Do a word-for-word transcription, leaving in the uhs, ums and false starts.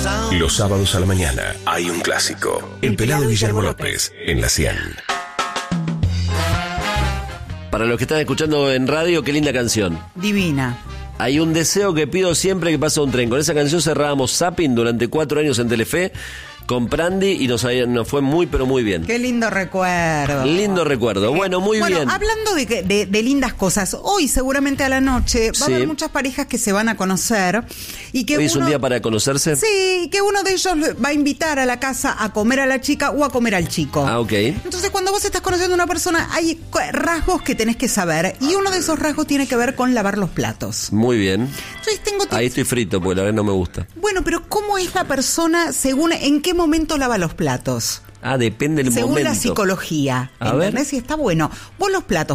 Los sábados a la mañana hay un clásico. El Pelado Guillermo López en la cien. Para los que están escuchando en radio, qué linda canción. Divina. Hay un deseo que pido siempre que pasa un tren. Con esa canción cerrábamos Zapping durante cuatro años en Telefe con Prandi y nos, nos fue muy, pero muy bien. Qué lindo recuerdo. Lindo recuerdo. Bueno, muy bueno, bien. Hablando de, de, de lindas cosas, hoy seguramente a la noche va Sí. a haber muchas parejas que se van a conocer. Y que ¿Hoy uno, es un día para conocerse? Sí, y que uno de ellos va a invitar a la casa a comer a la chica o a comer al chico. Ah, ok. Entonces, cuando vos estás conociendo a una persona, hay rasgos que tenés que saber. Y uno de esos rasgos tiene que ver con lavar los platos. Muy bien. Entonces, tengo Ahí estoy frito, porque la verdad no me gusta. Bueno, pero ¿cómo es la persona según en qué momento lava los platos? Ah, depende del Según momento. la psicología. A ¿Entendés? ver. Si está bueno. Vos los platos,